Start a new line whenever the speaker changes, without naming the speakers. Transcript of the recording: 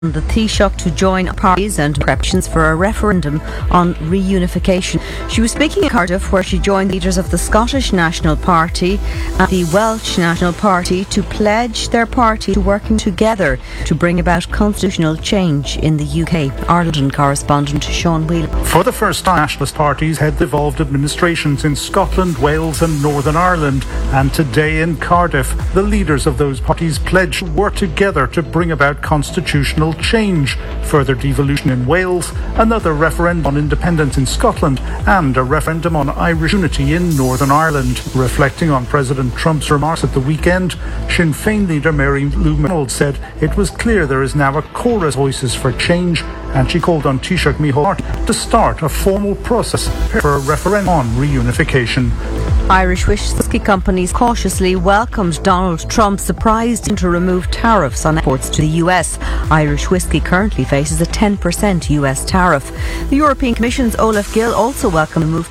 the Taoiseach to join parties and preparations for a referendum on reunification. She was speaking in Cardiff, where she joined leaders of the Scottish National Party and the Welsh National Party to pledge their party to working together to bring about constitutional change in the UK. Our London correspondent Sean Whelan.
For the first time, nationalist parties had devolved administrations in Scotland, Wales and Northern Ireland, and today in Cardiff, the leaders of those parties pledged to work together to bring about constitutional change, further devolution in Wales, another referendum on independence in Scotland, and a referendum on Irish unity in Northern Ireland. Reflecting on President Trump's remarks at the weekend, Sinn Féin leader Mary Lou McDonald said it was clear there is now a chorus of voices for change, and she called on Taoiseach Micheál Martin to start a formal process for a referendum on reunification.
Irish whiskey companies cautiously welcomed Donald Trump's surprise to remove tariffs on exports to the US. Irish whiskey currently faces a 10% US tariff. The European Commission's Olaf Gill also welcomed the move